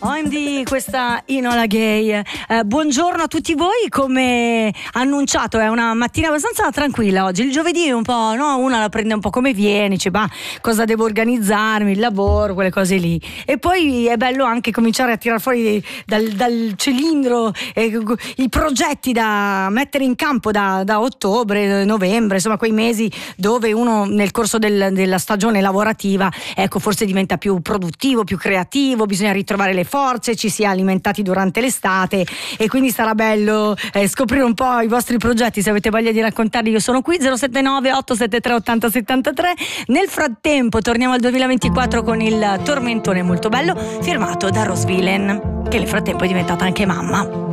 OMD, questa Inola Gay. Buongiorno a tutti voi, come annunciato è una mattina abbastanza tranquilla oggi. Il giovedì è un po', no? Una la prende un po' come viene, dice ma cosa devo organizzarmi, il lavoro, quelle cose lì. E poi è bello anche cominciare a tirar fuori dal cilindro i progetti da mettere in campo da ottobre, novembre, insomma quei mesi dove uno nel corso della stagione lavorativa, ecco, forse diventa più produttivo, più creativo, bisogna ritrovare le forze, ci si è alimentati durante l'estate e quindi sarà bello scoprire un po' i vostri progetti. Se avete voglia di raccontarli, io sono qui, 079 873 8073. Nel frattempo torniamo al 2024 con il tormentone molto bello firmato da Rose Villain, che nel frattempo è diventata anche mamma.